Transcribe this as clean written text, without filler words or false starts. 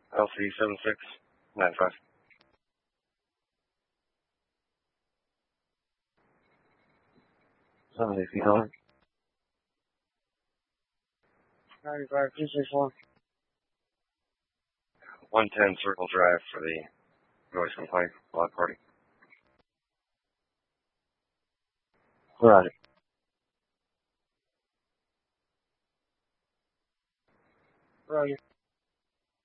LC 7695. Somebody feet on. 95, 264. 110 Circle Drive for the noise complaint, block party. Roger. Roger.